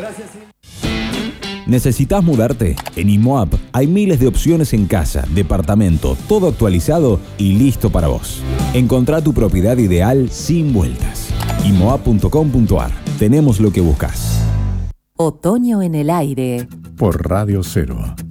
¿Necesitas mudarte? En IMOAP hay miles de opciones en casa, departamento, todo actualizado y listo para vos. Encontrá tu propiedad ideal sin vueltas. imoap.com.ar. Tenemos lo que buscas. Otoño en el aire. Por Radio 0.